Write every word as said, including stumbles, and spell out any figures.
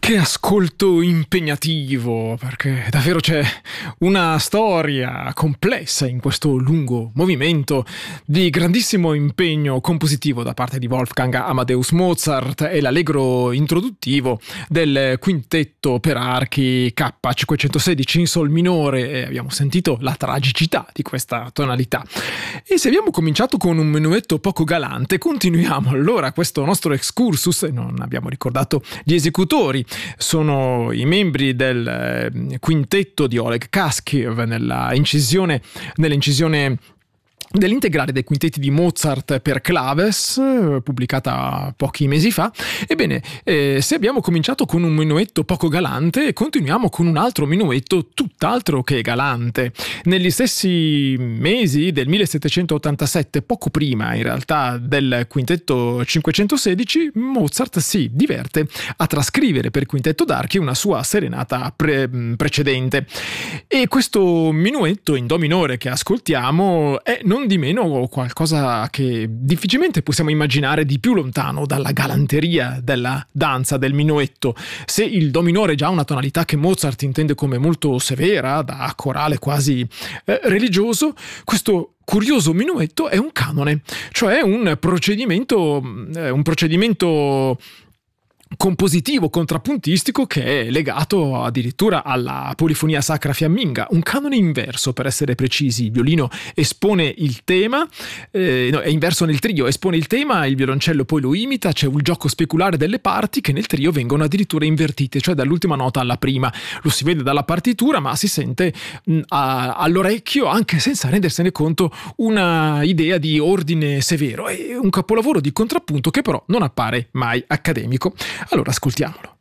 Che ascolto impegnativo, perché davvero c'è una storia complessa in questo lungo movimento di grandissimo impegno compositivo da parte di Wolfgang Amadeus Mozart e l'allegro introduttivo del quintetto per archi K cinquecentosedici in sol minore, e abbiamo sentito la tragicità di questa tonalità. E se abbiamo cominciato con un menuetto poco galante, continuiamo allora questo nostro excursus. Non abbiamo ricordato gli esecutori. Sono i membri del eh, quintetto di Oleg Kaskiev nella incisione, nell'incisione dell'integrale dei quintetti di Mozart per claves, pubblicata pochi mesi fa. Ebbene, eh, se abbiamo cominciato con un minuetto poco galante, continuiamo con un altro minuetto tutt'altro che galante. Negli stessi mesi del millesettecentottantasette, poco prima in realtà del quintetto cinquecentosedici, Mozart si diverte a trascrivere per quintetto d'archi una sua serenata pre- precedente. E questo minuetto in do minore che ascoltiamo è non di meno qualcosa che difficilmente possiamo immaginare di più lontano dalla galanteria della danza del minuetto. Se il do minore è già una tonalità che Mozart intende come molto severa, da corale quasi eh, religioso, questo curioso minuetto è un canone, cioè un procedimento, eh, un procedimento compositivo, contrappuntistico, che è legato addirittura alla polifonia sacra fiamminga, un canone inverso per essere precisi. Il violino espone il tema, eh, no, è inverso nel trio, espone il tema, il violoncello poi lo imita, c'è un gioco speculare delle parti che nel trio vengono addirittura invertite, cioè dall'ultima nota alla prima. Lo si vede dalla partitura, ma si sente mh, a, all'orecchio, anche senza rendersene conto, una idea di ordine severo. È un capolavoro di contrappunto che però non appare mai accademico. Allora ascoltiamolo.